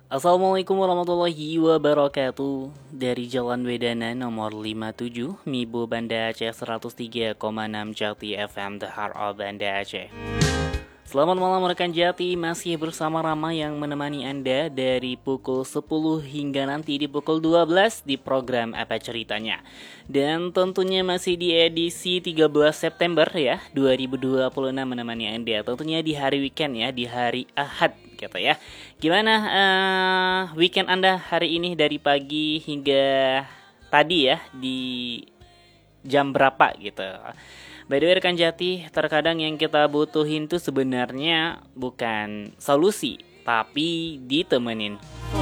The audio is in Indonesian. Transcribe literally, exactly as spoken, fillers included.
Assalamualaikum warahmatullahi wabarakatuh. Dari Jalan Wedana nomor lima puluh tujuh, Mibo Banda Aceh seratus tiga koma enam Jati F M, The Heart of Banda Aceh. Selamat malam rekan Jati, masih bersama Rama yang menemani Anda dari pukul sepuluh hingga nanti di pukul dua belas di program Apa Ceritanya. Dan tentunya masih di edisi tiga belas September ya, dua ribu dua puluh enam menemani Anda. Tentunya di hari weekend ya, di hari Ahad gitu ya. Gimana uh, weekend Anda hari ini dari pagi hingga tadi ya, di jam berapa gitu. By the way rekan Jati, terkadang yang kita butuhin tuh sebenarnya bukan solusi, tapi ditemenin.